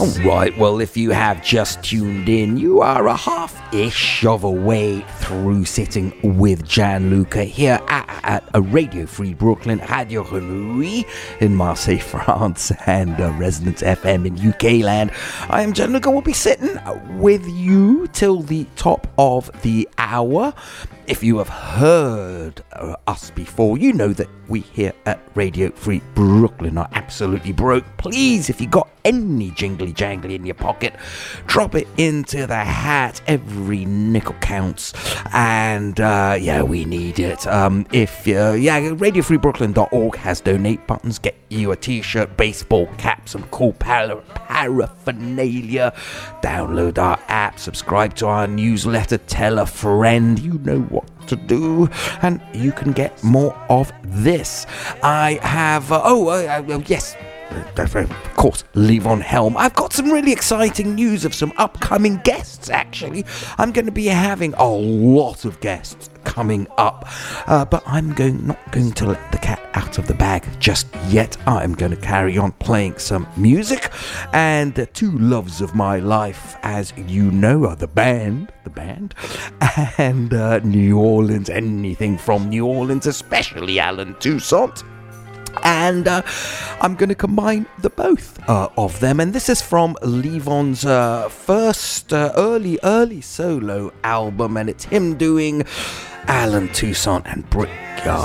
Alright, well, if you have just tuned in, you are a half-ish of a way through sitting with Gianluca here at a Radio Free Brooklyn, Radio Renouille in Marseille, France, and Resonance FM in UK land. I am Gianluca. We'll be sitting with you till the top of the hour. If you have heard us before, you know that we here at Radio Free Brooklyn are absolutely broke. Please, if you got any jingly jangly in your pocket, drop it into the hat. Every nickel counts, and we need it. RadioFreeBrooklyn.org has donate buttons. Get you a t-shirt, baseball cap, some cool paraphernalia. Download our app, subscribe to our newsletter, tell a friend. You know what to do, and you can get more of this. I have yes, of course, Levon Helm. I've got some really exciting news of some upcoming guests, actually. I'm going to be having a lot of guests coming up, but I'm not going to let the cat out of the bag just yet. I'm going to carry on playing some music, and two loves of my life, as you know, are the band, and New Orleans, anything from New Orleans, especially Alan Toussaint. And I'm going to combine the both of them. And this is from Levon's first early solo album. And it's him doing Alan Toussaint and Brickyard.